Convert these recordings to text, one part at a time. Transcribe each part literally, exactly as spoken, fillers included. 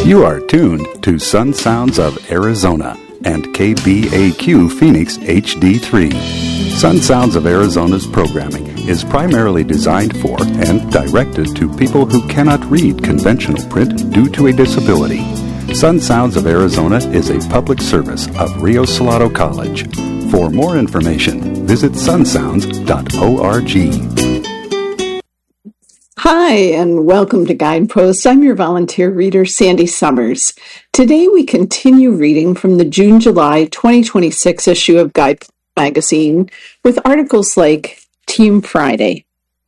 You are tuned to Sun Sounds of Arizona and K B A Q Phoenix H D three. Sun Sounds of Arizona's programming is primarily designed for and directed to people who cannot read conventional print due to a disability. Sun Sounds of Arizona is a public service of Rio Salado College. For more information, visit sun sounds dot org. Hi, and welcome to Guideposts. I'm your volunteer reader, Sandy Summers. Today we continue reading from the June-July twenty twenty-six issue of Guide Magazine with articles like Team Friday.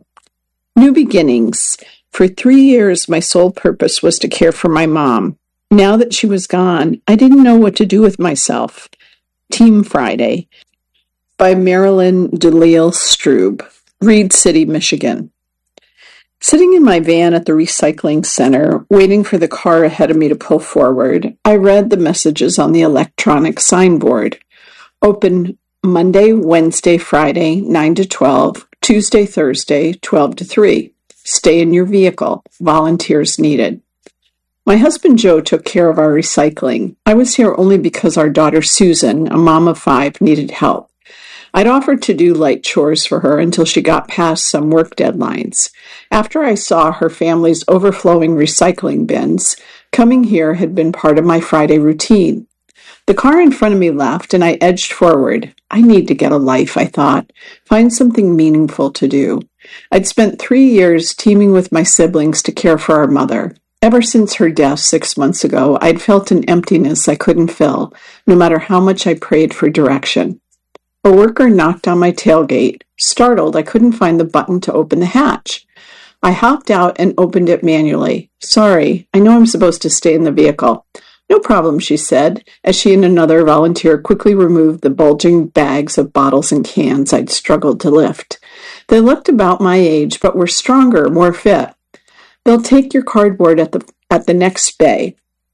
New Beginnings. For three years, my sole purpose was to care for my mom. Now that she was gone, I didn't know what to do with myself. Team Friday by Marilyn DeLille Strube, Reed City, Michigan. Sitting in my van at the recycling center, waiting for the car ahead of me to pull forward, I read the messages on the electronic signboard. Open Monday, Wednesday, Friday, nine to twelve, Tuesday, Thursday, twelve to three. Stay in your vehicle. Volunteers needed. My husband Joe took care of our recycling. I was here only because our daughter Susan, a mom of five, needed help. I'd offered to do light chores for her until she got past some work deadlines. After I saw her family's overflowing recycling bins, coming here had been part of my Friday routine. The car in front of me left, and I edged forward. I need to get a life, I thought. Find something meaningful to do. I'd spent three years teaming with my siblings to care for our mother. Ever since her death six months ago, I'd felt an emptiness I couldn't fill, no matter how much I prayed for direction. A worker knocked on my tailgate. Startled, I couldn't find the button to open the hatch. I hopped out and opened it manually. Sorry, I know I'm supposed to stay in the vehicle. No problem, she said, as she and another volunteer quickly removed the bulging bags of bottles and cans I'd struggled to lift. They looked about my age, but were stronger, more fit. They'll take your cardboard at the at the next bay.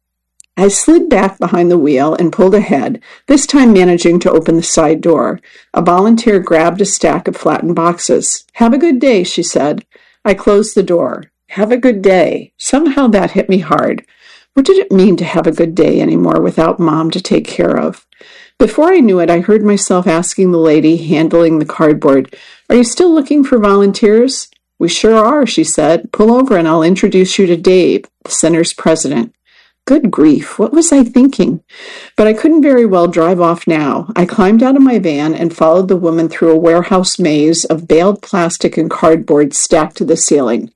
I slid back behind the wheel and pulled ahead, this time managing to open the side door. A volunteer grabbed a stack of flattened boxes. Have a good day, she said. I closed the door. Have a good day. Somehow that hit me hard. What did it mean to have a good day anymore without Mom to take care of? Before I knew it, I heard myself asking the lady handling the cardboard, "Are you still looking for volunteers?" "We sure are," she said. "Pull over and I'll introduce you to Dave, the center's president." Good grief, what was I thinking? But I couldn't very well drive off now. I climbed out of my van and followed the woman through a warehouse maze of baled plastic and cardboard stacked to the ceiling.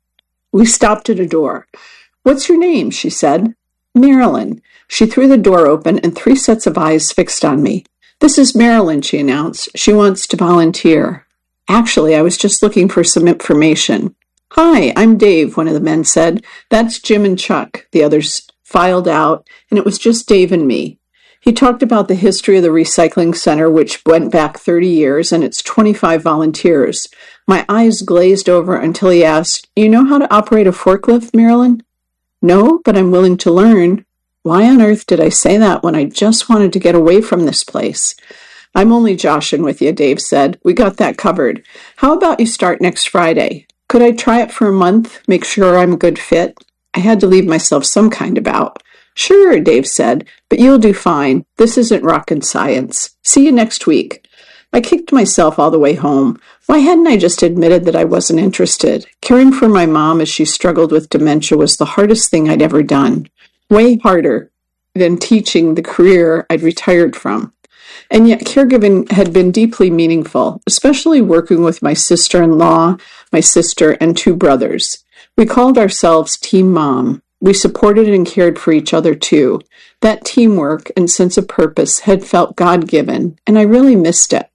We stopped at a door. "What's your name?" she said. "Marilyn." She threw the door open and three sets of eyes fixed on me. "This is Marilyn," she announced. "She wants to volunteer." Actually, I was just looking for some information. "Hi, I'm Dave," one of the men said. "That's Jim and Chuck," the others filed out, and it was just Dave and me. He talked about the history of the recycling center, which went back thirty years, and its twenty-five volunteers. My eyes glazed over until he asked, "You know how to operate a forklift, Marilyn?" "No, but I'm willing to learn." Why on earth did I say that when I just wanted to get away from this place? "I'm only joshing with you," Dave said. "We got that covered. How about you start next Friday? Could I try it for a month, make sure I'm a good fit?" I had to leave myself some kind of out. "Sure," Dave said, "but you'll do fine. This isn't rocket science. See you next week." I kicked myself all the way home. Why hadn't I just admitted that I wasn't interested? Caring for my mom as she struggled with dementia was the hardest thing I'd ever done. Way harder than teaching, the career I'd retired from. And yet caregiving had been deeply meaningful, especially working with my sister-in-law, my sister, and two brothers. We called ourselves Team Mom. We supported and cared for each other too. That teamwork and sense of purpose had felt God-given, and I really missed it.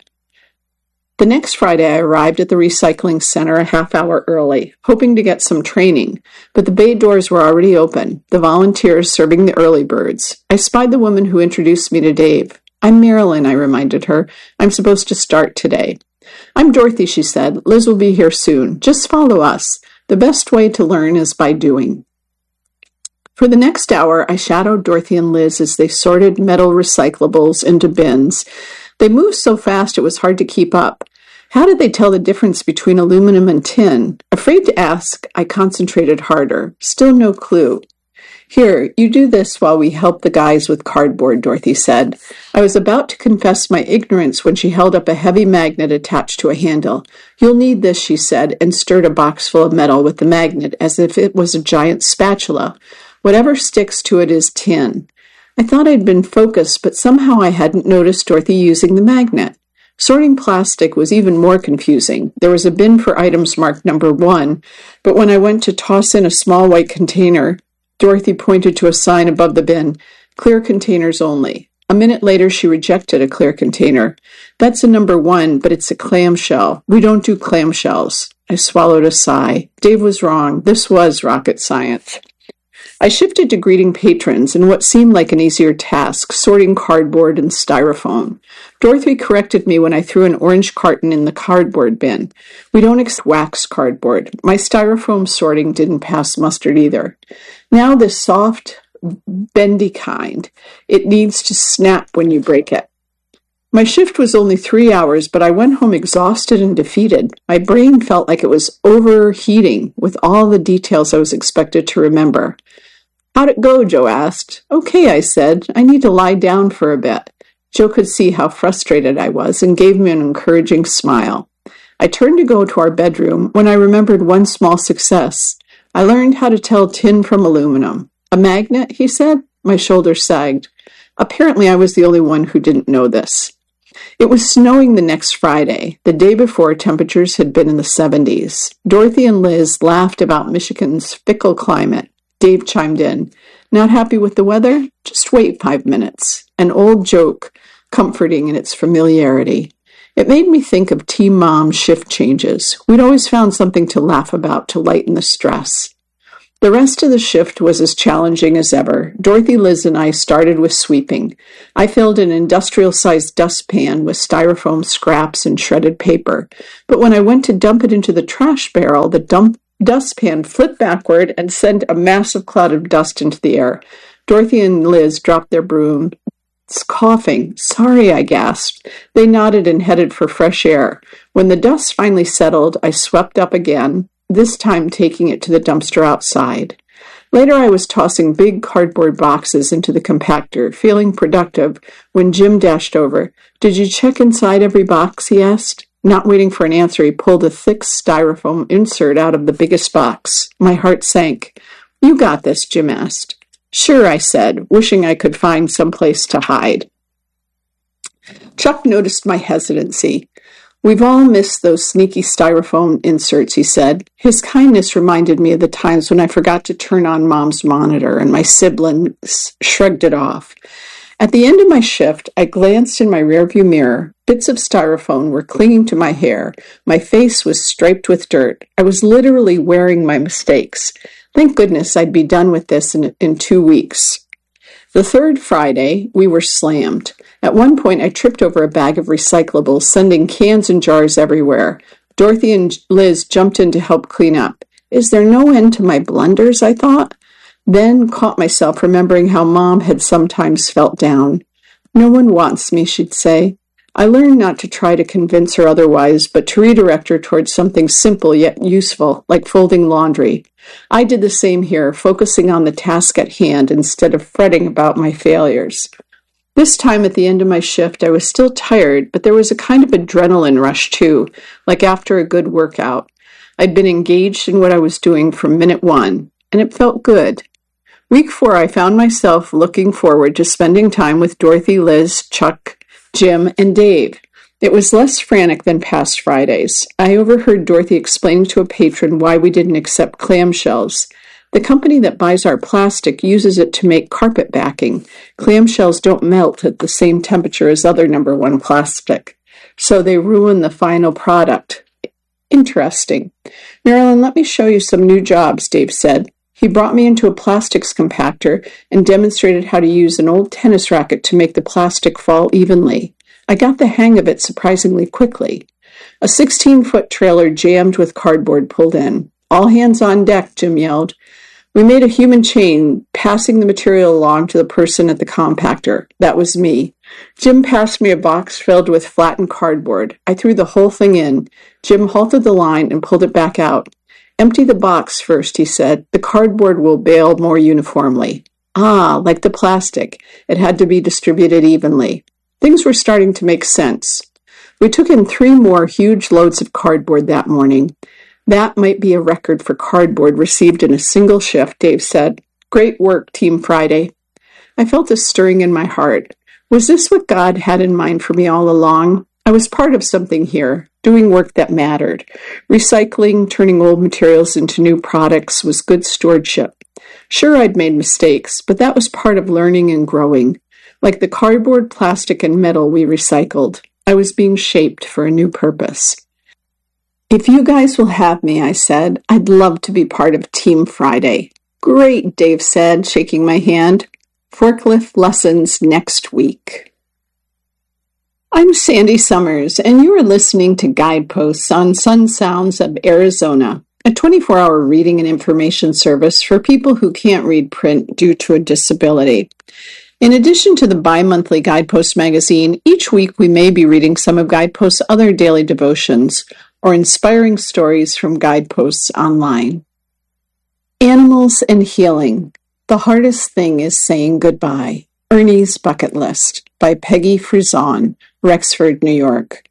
The next Friday, I arrived at the recycling center a half hour early, hoping to get some training, but the bay doors were already open, the volunteers serving the early birds. I spied the woman who introduced me to Dave. "I'm Marilyn," I reminded her. "I'm supposed to start today." "I'm Dorothy," she said. "Liz will be here soon. Just follow us. The best way to learn is by doing." For the next hour, I shadowed Dorothy and Liz as they sorted metal recyclables into bins. They moved so fast it was hard to keep up. How did they tell the difference between aluminum and tin? Afraid to ask, I concentrated harder. Still no clue. Here, you do this while we help the guys with cardboard, Dorothy said. I was about to confess my ignorance when she held up a heavy magnet attached to a handle. You'll need this, she said, and stirred a box full of metal with the magnet as if it was a giant spatula. Whatever sticks to it is tin. I thought I'd been focused, but somehow I hadn't noticed Dorothy using the magnet. Sorting plastic was even more confusing. There was a bin for items marked number one, but when I went to toss in a small white container, Dorothy pointed to a sign above the bin, clear containers only. A minute later, she rejected a clear container. That's a number one, but it's a clamshell. We don't do clamshells. I swallowed a sigh. Dave was wrong. This was rocket science. I shifted to greeting patrons in what seemed like an easier task, sorting cardboard and styrofoam. Dorothy corrected me when I threw an orange carton in the cardboard bin. We don't accept wax cardboard. My styrofoam sorting didn't pass mustard either. Now this soft, bendy kind. It needs to snap when you break it. My shift was only three hours, but I went home exhausted and defeated. My brain felt like it was overheating with all the details I was expected to remember. How'd it go? Joe asked. Okay, I said. I need to lie down for a bit. Joe could see how frustrated I was and gave me an encouraging smile. I turned to go to our bedroom when I remembered one small success. I learned how to tell tin from aluminum. A magnet, he said. My shoulders sagged. Apparently I was the only one who didn't know this. It was snowing the next Friday. The day before, temperatures had been in the seventies. Dorothy and Liz laughed about Michigan's fickle climate. Dave chimed in. Not happy with the weather? Just wait five minutes. An old joke, comforting in its familiarity. It made me think of Team Mom's shift changes. We'd always found something to laugh about to lighten the stress. The rest of the shift was as challenging as ever. Dorothy, Liz, and I started with sweeping. I filled an industrial-sized dustpan with styrofoam scraps and shredded paper. But when I went to dump it into the trash barrel, the dump dustpan flipped backward and sent a massive cloud of dust into the air. Dorothy and Liz dropped their brooms, coughing. Sorry, I gasped. They nodded and headed for fresh air. When the dust finally settled, I swept up again, this time taking it to the dumpster outside. Later, I was tossing big cardboard boxes into the compactor, feeling productive, when Jim dashed over. Did you check inside every box? He asked. Not waiting for an answer, he pulled a thick styrofoam insert out of the biggest box. My heart sank. You got this, Jim asked. Sure, I said, wishing I could find some place to hide. Chuck noticed my hesitancy. We've all missed those sneaky styrofoam inserts, he said. His kindness reminded me of the times when I forgot to turn on Mom's monitor and my siblings shrugged it off. At the end of my shift, I glanced in my rearview mirror. Bits of styrofoam were clinging to my hair. My face was striped with dirt. I was literally wearing my mistakes. Thank goodness I'd be done with this in, in two weeks. The third Friday, we were slammed. At one point, I tripped over a bag of recyclables, sending cans and jars everywhere. Dorothy and Liz jumped in to help clean up. Is there no end to my blunders, I thought? Then caught myself remembering how Mom had sometimes felt down. No one wants me, she'd say. I learned not to try to convince her otherwise, but to redirect her towards something simple yet useful, like folding laundry. I did the same here, focusing on the task at hand instead of fretting about my failures. This time at the end of my shift, I was still tired, but there was a kind of adrenaline rush too, like after a good workout. I'd been engaged in what I was doing from minute one, and it felt good. Week four, I found myself looking forward to spending time with Dorothy, Liz, Chuck, Jim, and Dave. It was less frantic than past Fridays. I overheard Dorothy explaining to a patron why we didn't accept clamshells. The company that buys our plastic uses it to make carpet backing. Clamshells don't melt at the same temperature as other number one plastic, so they ruin the final product. Interesting. Marilyn, let me show you some new jobs, Dave said. He brought me into a plastics compactor and demonstrated how to use an old tennis racket to make the plastic fall evenly. I got the hang of it surprisingly quickly. A sixteen-foot trailer jammed with cardboard pulled in. All hands on deck, Jim yelled. We made a human chain, passing the material along to the person at the compactor. That was me. Jim passed me a box filled with flattened cardboard. I threw the whole thing in. Jim halted the line and pulled it back out. Empty the box first, he said. The cardboard will bail more uniformly. Ah, like the plastic. It had to be distributed evenly. Things were starting to make sense. We took in three more huge loads of cardboard that morning. That might be a record for cardboard received in a single shift, Dave said. Great work, Team Friday. I felt a stirring in my heart. Was this what God had in mind for me all along? I was part of something here, doing work that mattered. Recycling, turning old materials into new products was good stewardship. Sure, I'd made mistakes, but that was part of learning and growing. Like the cardboard, plastic, and metal we recycled, I was being shaped for a new purpose. If you guys will have me, I said, I'd love to be part of Team Friday. Great, Dave said, shaking my hand. Forklift lessons next week. I'm Sandy Summers, and you are listening to Guideposts on Sun Sounds of Arizona, a twenty-four hour reading and information service for people who can't read print due to a disability. In addition to the bi-monthly Guidepost magazine, each week we may be reading some of Guideposts' other daily devotions or inspiring stories from Guideposts online. Animals and Healing. The Hardest Thing is Saying Goodbye. Ernie's Bucket List by Peggy Frizon, Rexford, New York.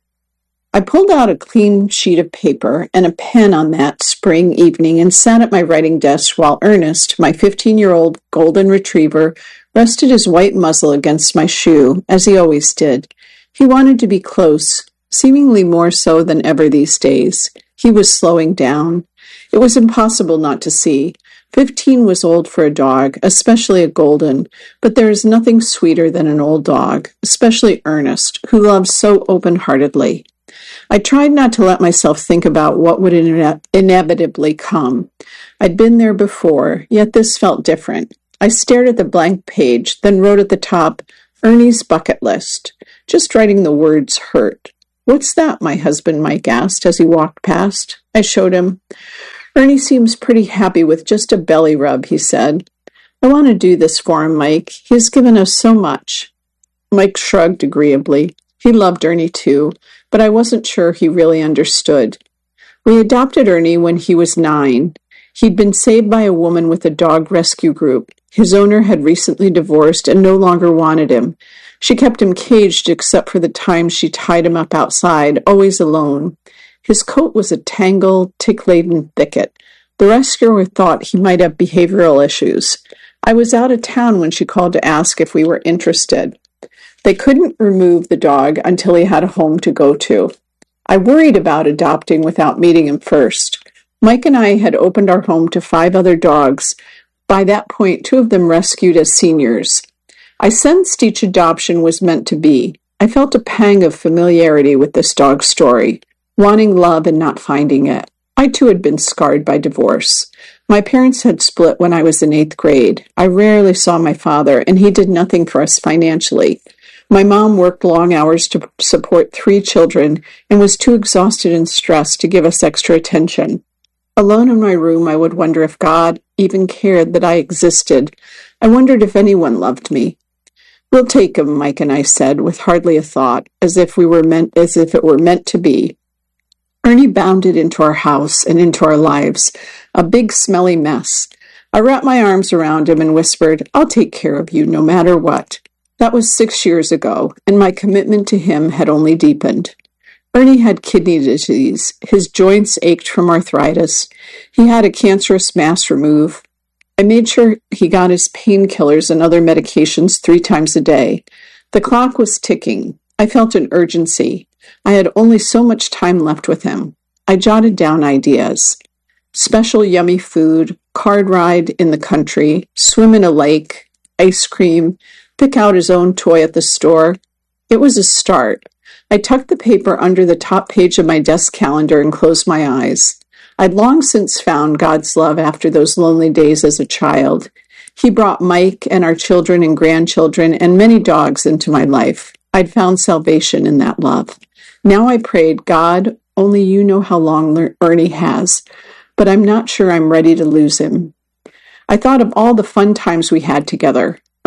I pulled out a clean sheet of paper and a pen on that spring evening and sat at my writing desk while Ernest, my fifteen-year-old golden retriever, rested his white muzzle against my shoe, as he always did. He wanted to be close, seemingly more so than ever these days. He was slowing down. It was impossible not to see. Fifteen was old for a dog, especially a golden, but there is nothing sweeter than an old dog, especially Ernest, who loves so open-heartedly. I tried not to let myself think about what would ine- inevitably come. I'd been there before, yet this felt different. I stared at the blank page, then wrote at the top, Ernie's Bucket List. Just writing the words hurt. What's that? My husband Mike asked as he walked past. I showed him. Ernie seems pretty happy with just a belly rub, he said. I want to do this for him, Mike. He has given us so much. Mike shrugged agreeably. He loved Ernie too, but I wasn't sure he really understood. We adopted Ernie when he was nine. He'd been saved by a woman with a dog rescue group. His owner had recently divorced and no longer wanted him. She kept him caged except for the times she tied him up outside, always alone. His coat was a tangled, tick-laden thicket. The rescuer thought he might have behavioral issues. I was out of town when she called to ask if we were interested. They couldn't remove the dog until he had a home to go to. I worried about adopting without meeting him first. Mike and I had opened our home to five other dogs. By that point, two of them rescued as seniors. I sensed each adoption was meant to be. I felt a pang of familiarity with this dog's story, wanting love and not finding it. I too had been scarred by divorce. My parents had split when I was in eighth grade. I rarely saw my father, and he did nothing for us financially. My mom worked long hours to support three children and was too exhausted and stressed to give us extra attention. Alone in my room, I would wonder if God even cared that I existed. I wondered if anyone loved me. We'll take him, Mike and I said, with hardly a thought, as if we were meant, as if it were meant to be. Ernie bounded into our house and into our lives, a big smelly mess. I wrapped my arms around him and whispered, I'll take care of you no matter what. That was six years ago, and my commitment to him had only deepened. Ernie had kidney disease. His joints ached from arthritis. He had a cancerous mass removed. I made sure he got his painkillers and other medications three times a day. The clock was ticking. I felt an urgency. I had only so much time left with him. I jotted down ideas. Special yummy food, card ride in the country, swim in a lake, ice cream, pick out his own toy at the store. It was a start. I tucked the paper under the top page of my desk calendar and closed my eyes. I'd long since found God's love after those lonely days as a child. He brought Mike and our children and grandchildren and many dogs into my life. I'd found salvation in that love. Now I prayed, God, only you know how long Ernie has, but I'm not sure I'm ready to lose him. I thought of all the fun times we had together.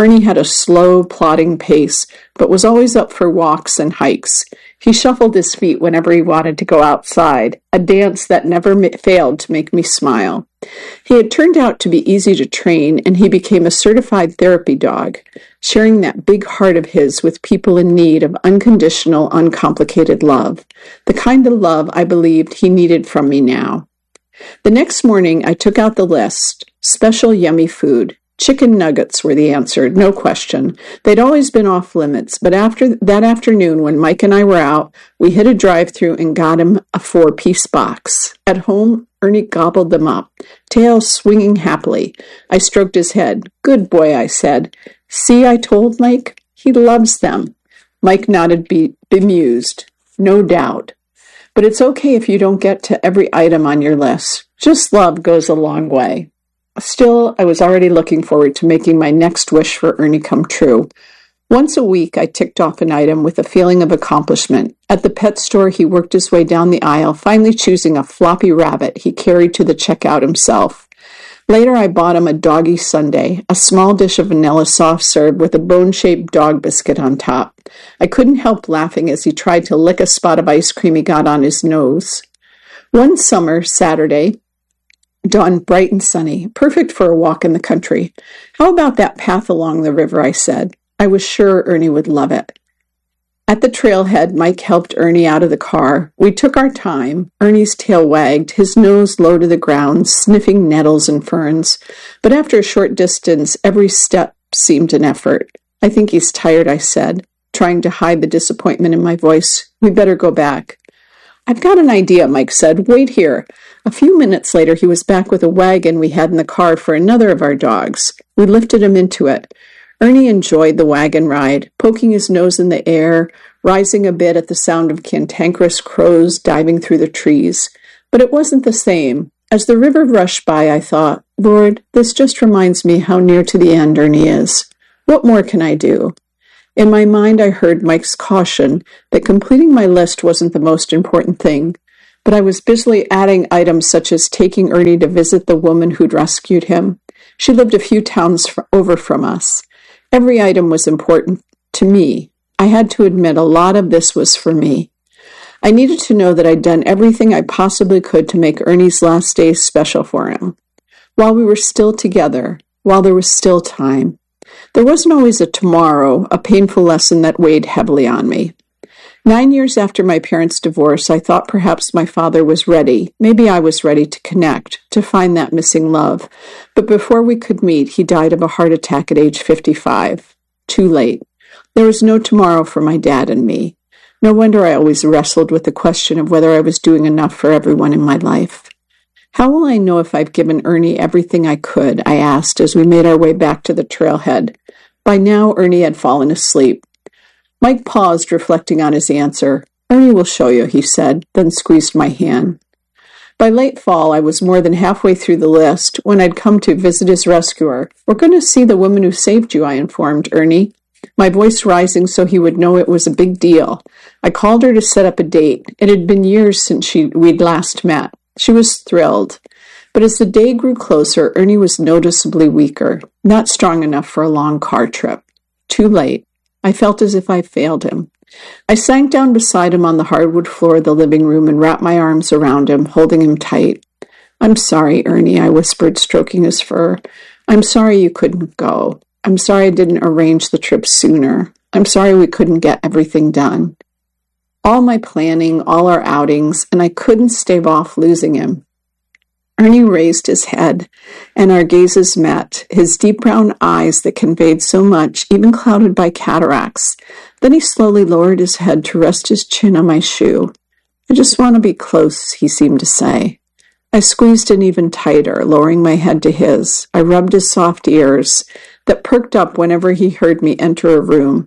Ernie had a slow, plodding pace, but was always up for walks and hikes. He shuffled his feet whenever he wanted to go outside, a dance that never ma- failed to make me smile. He had turned out to be easy to train, and he became a certified therapy dog, sharing that big heart of his with people in need of unconditional, uncomplicated love, the kind of love I believed he needed from me now. The next morning, I took out the list. Special yummy food. Chicken nuggets were the answer, no question. They'd always been off limits, but after that afternoon when Mike and I were out, we hit a drive-thru and got him a four-piece box. At home, Ernie gobbled them up, tail swinging happily. I stroked his head. Good boy, I said. See, I told Mike. He loves them. Mike nodded be- bemused. No doubt. But it's okay if you don't get to every item on your list. Just love goes a long way. Still, I was already looking forward to making my next wish for Ernie come true. Once a week, I ticked off an item with a feeling of accomplishment. At the pet store, he worked his way down the aisle, finally choosing a floppy rabbit he carried to the checkout himself. Later, I bought him a doggy sundae, a small dish of vanilla soft serve with a bone-shaped dog biscuit on top. I couldn't help laughing as he tried to lick a spot of ice cream he got on his nose. One summer, Saturday, dawned bright and sunny, perfect for a walk in the country. How about that path along the river, I said. I was sure Ernie would love it. At the trailhead, Mike helped Ernie out of the car. We took our time. Ernie's tail wagged, his nose low to the ground, sniffing nettles and ferns. But after a short distance, every step seemed an effort. I think he's tired, I said, trying to hide the disappointment in my voice. We better go back. I've got an idea, Mike said. Wait here. A few minutes later, he was back with a wagon we had in the car for another of our dogs. We lifted him into it. Ernie enjoyed the wagon ride, poking his nose in the air, rising a bit at the sound of cantankerous crows diving through the trees. But it wasn't the same. As the river rushed by, I thought, Lord, this just reminds me how near to the end Ernie is. What more can I do? In my mind, I heard Mike's caution that completing my list wasn't the most important thing, but I was busily adding items such as taking Ernie to visit the woman who'd rescued him. She lived a few towns over from us. Every item was important to me. I had to admit a lot of this was for me. I needed to know that I'd done everything I possibly could to make Ernie's last days special for him. While we were still together, while there was still time. There wasn't always a tomorrow, a painful lesson that weighed heavily on me. Nine years after my parents' divorce, I thought perhaps my father was ready. Maybe I was ready to connect, to find that missing love. But before we could meet, he died of a heart attack at age fifty-five. Too late. There was no tomorrow for my dad and me. No wonder I always wrestled with the question of whether I was doing enough for everyone in my life. How will I know if I've given Ernie everything I could? I asked as we made our way back to the trailhead. By now, Ernie had fallen asleep. Mike paused, reflecting on his answer. Ernie will show you, he said, then squeezed my hand. By late fall, I was more than halfway through the list when I'd come to visit his rescuer. We're going to see the woman who saved you, I informed Ernie, my voice rising so he would know it was a big deal. I called her to set up a date. It had been years since she, we'd last met. She was thrilled. But as the day grew closer, Ernie was noticeably weaker, not strong enough for a long car trip. Too late. I felt as if I failed him. I sank down beside him on the hardwood floor of the living room and wrapped my arms around him, holding him tight. I'm sorry, Ernie, I whispered, stroking his fur. I'm sorry you couldn't go. I'm sorry I didn't arrange the trip sooner. I'm sorry we couldn't get everything done. All my planning, all our outings, and I couldn't stave off losing him. Ernie raised his head, and our gazes met, his deep brown eyes that conveyed so much, even clouded by cataracts. Then he slowly lowered his head to rest his chin on my shoe. I just want to be close, he seemed to say. I squeezed in even tighter, lowering my head to his. I rubbed his soft ears that perked up whenever he heard me enter a room.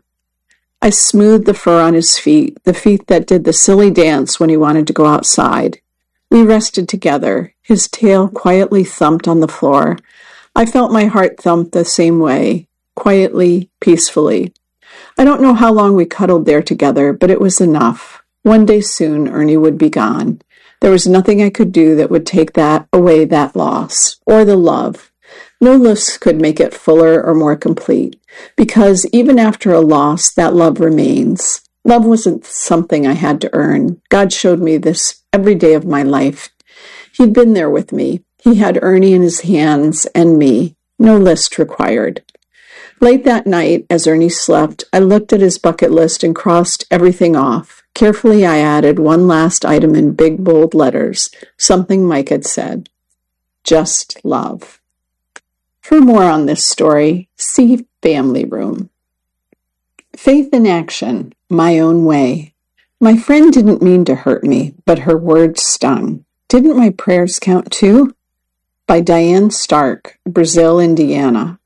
I smoothed the fur on his feet, the feet that did the silly dance when he wanted to go outside. We rested together. His tail quietly thumped on the floor. I felt my heart thump the same way, quietly, peacefully. I don't know how long we cuddled there together, but it was enough. One day soon, Ernie would be gone. There was nothing I could do that would take that away, that loss, or the love. No list could make it fuller or more complete, because even after a loss, that love remains. Love wasn't something I had to earn. God showed me this every day of my life. He'd been there with me. He had Ernie in his hands and me. No list required. Late that night, as Ernie slept, I looked at his bucket list and crossed everything off. Carefully, I added one last item in big, bold letters, something Mike had said. Just love. For more on this story, see Family Room. Faith in Action, My Own Way. My friend didn't mean to hurt me, but her words stung. Didn't my prayers count too? By Diane Stark, Brazil, Indiana.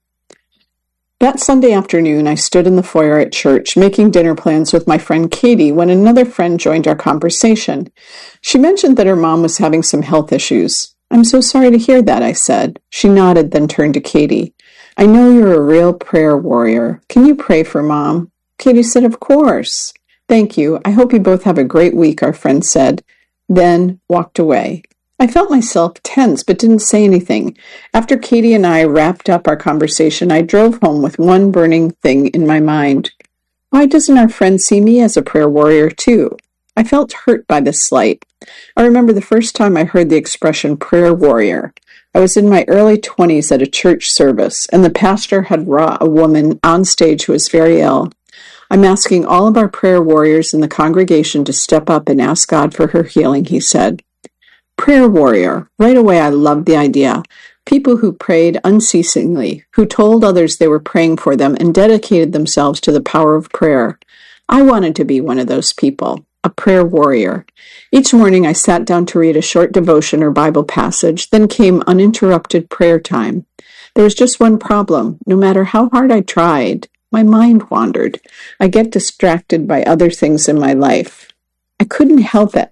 That Sunday afternoon, I stood in the foyer at church, making dinner plans with my friend Katie, when another friend joined our conversation. She mentioned that her mom was having some health issues. I'm so sorry to hear that, I said. She nodded, then turned to Katie. I know you're a real prayer warrior. Can you pray for Mom? Katie said, of course. Thank you. I hope you both have a great week, our friend said, then walked away. I felt myself tense, but didn't say anything. After Katie and I wrapped up our conversation, I drove home with one burning thing in my mind. Why doesn't our friend see me as a prayer warrior, too? I felt hurt by this slight. I remember the first time I heard the expression prayer warrior. I was in my early twenties at a church service, and the pastor had brought a woman on stage who was very ill. I'm asking all of our prayer warriors in the congregation to step up and ask God for her healing, he said. Prayer warrior. Right away, I loved the idea. People who prayed unceasingly, who told others they were praying for them and dedicated themselves to the power of prayer. I wanted to be one of those people, a prayer warrior. Each morning, I sat down to read a short devotion or Bible passage, then came uninterrupted prayer time. There was just one problem. No matter how hard I tried, my mind wandered. I get distracted by other things in my life. I couldn't help it.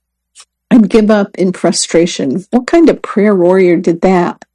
I'd give up in frustration. What kind of prayer warrior did that?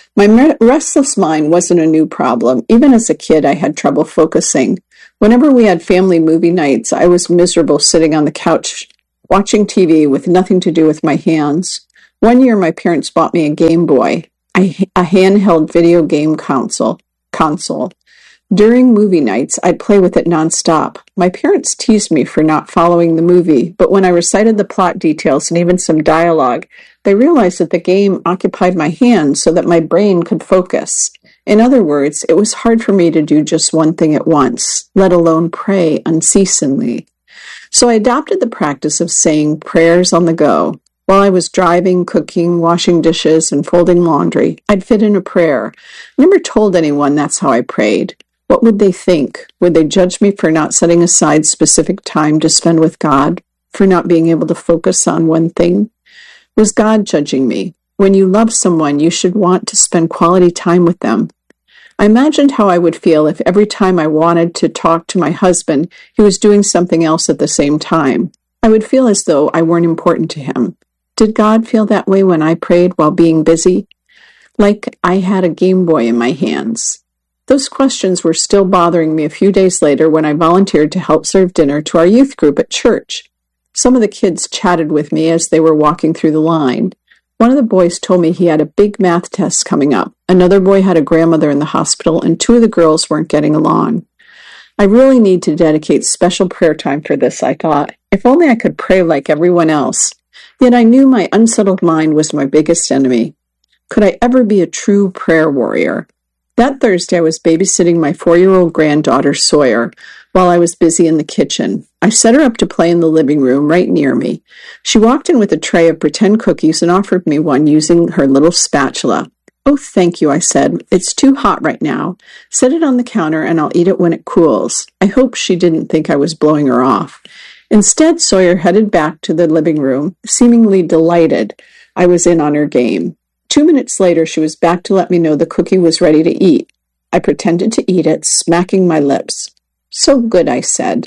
My restless mind wasn't a new problem. Even as a kid, I had trouble focusing. Whenever we had family movie nights, I was miserable sitting on the couch, watching T V with nothing to do with my hands. One year, my parents bought me a Game Boy, a handheld video game console. console. During movie nights, I'd play with it nonstop. My parents teased me for not following the movie, but when I recited the plot details and even some dialogue, they realized that the game occupied my hands so that my brain could focus. In other words, it was hard for me to do just one thing at once, let alone pray unceasingly. So I adopted the practice of saying prayers on the go. While I was driving, cooking, washing dishes, and folding laundry, I'd fit in a prayer. I never told anyone that's how I prayed. What would they think? Would they judge me for not setting aside specific time to spend with God? For not being able to focus on one thing? Was God judging me? When you love someone, you should want to spend quality time with them. I imagined how I would feel if every time I wanted to talk to my husband, he was doing something else at the same time. I would feel as though I weren't important to him. Did God feel that way when I prayed while being busy? Like I had a Game Boy in my hands. Those questions were still bothering me a few days later when I volunteered to help serve dinner to our youth group at church. Some of the kids chatted with me as they were walking through the line. One of the boys told me he had a big math test coming up. Another boy had a grandmother in the hospital, and two of the girls weren't getting along. I really need to dedicate special prayer time for this, I thought. If only I could pray like everyone else. Yet I knew my unsettled mind was my biggest enemy. Could I ever be a true prayer warrior? That Thursday, I was babysitting my four-year-old granddaughter, Sawyer, while I was busy in the kitchen. I set her up to play in the living room right near me. She walked in with a tray of pretend cookies and offered me one using her little spatula. Oh, thank you, I said. It's too hot right now. Set it on the counter and I'll eat it when it cools. I hope she didn't think I was blowing her off. Instead, Sawyer headed back to the living room, seemingly delighted I was in on her game. Two minutes later, she was back to let me know the cookie was ready to eat. I pretended to eat it, smacking my lips. So good, I said.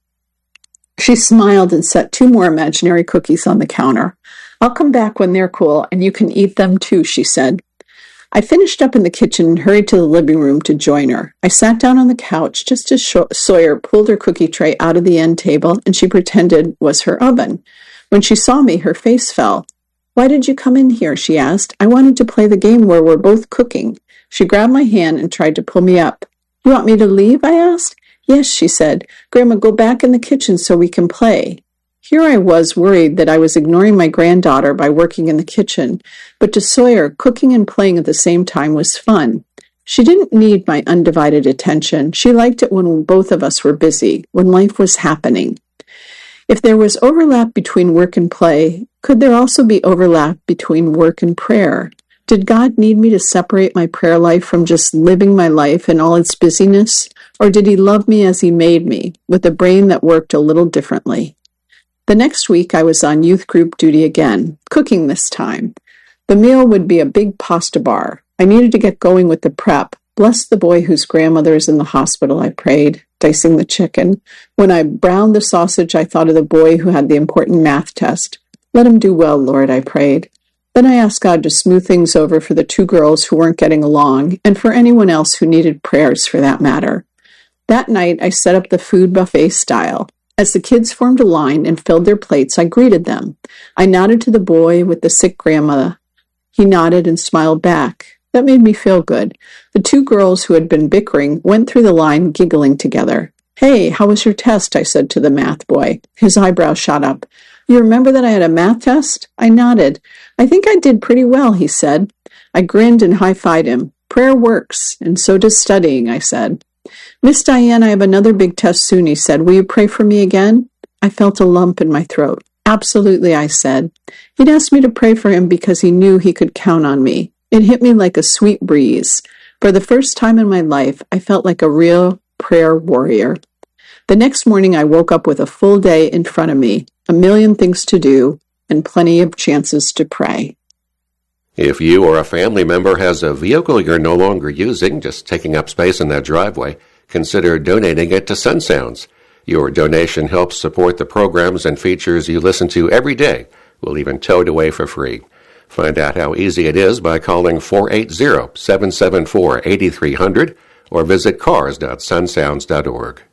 She smiled and set two more imaginary cookies on the counter. I'll come back when they're cool, and you can eat them too, she said. I finished up in the kitchen and hurried to the living room to join her. I sat down on the couch just as Sawyer pulled her cookie tray out of the end table, and she pretended was her oven. When she saw me, her face fell. Why did you come in here? She asked. I wanted to play the game where we're both cooking. She grabbed my hand and tried to pull me up. You want me to leave? I asked. Yes, she said. Grandma, go back in the kitchen so we can play. Here I was worried that I was ignoring my granddaughter by working in the kitchen, but to Sawyer, cooking and playing at the same time was fun. She didn't need my undivided attention. She liked it when both of us were busy, when life was happening. If there was overlap between work and play, could there also be overlap between work and prayer? Did God need me to separate my prayer life from just living my life in all its busyness? Or did he love me as he made me, with a brain that worked a little differently? The next week I was on youth group duty again, cooking this time. The meal would be a big pasta bar. I needed to get going with the prep. Bless the boy whose grandmother is in the hospital, I prayed, dicing the chicken. When I browned the sausage, I thought of the boy who had the important math test. Let him do well, Lord, I prayed. Then I asked God to smooth things over for the two girls who weren't getting along, and for anyone else who needed prayers for that matter. That night, I set up the food buffet style. As the kids formed a line and filled their plates, I greeted them. I nodded to the boy with the sick grandmother. He nodded and smiled back. That made me feel good. The two girls who had been bickering went through the line giggling together. Hey, how was your test? I said to the math boy. His eyebrows shot up. You remember that I had a math test? I nodded. I think I did pretty well, he said. I grinned and high-fived him. Prayer works, and so does studying, I said. Miss Diane, I have another big test soon, he said. Will you pray for me again? I felt a lump in my throat. Absolutely, I said. He'd asked me to pray for him because he knew he could count on me. It hit me like a sweet breeze. For the first time in my life, I felt like a real prayer warrior. The next morning, I woke up with a full day in front of me, a million things to do, and plenty of chances to pray. If you or a family member has a vehicle you're no longer using, just taking up space in that driveway, consider donating it to Sun Sounds. Your donation helps support the programs and features you listen to every day. We'll even tow it away for free. Find out how easy it is by calling four eight zero, seven seven four, eight three zero zero or visit cars dot sun sounds dot org.